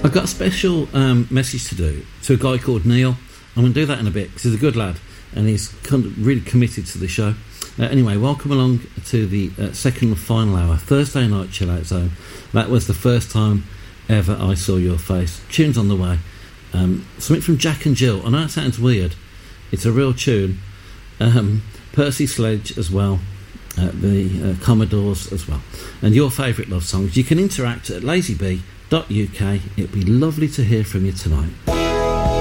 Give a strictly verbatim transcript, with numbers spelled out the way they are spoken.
I've got a special um, message to do to a guy called Neil. I'm going to do that in a bit because he's a good lad and he's con- really committed to the show. Uh, anyway, welcome along to the uh, second and final hour, Thursday night chill out zone. That was the first time ever I saw your face. Tunes on the way. Um, something from Jack and Jill. I know it sounds weird. It's a real tune. Um, Percy Sledge as well. Uh, the uh, Commodores as well. And your favourite love songs. You can interact at lazy bee dot U K. It'd be lovely to hear from you tonight.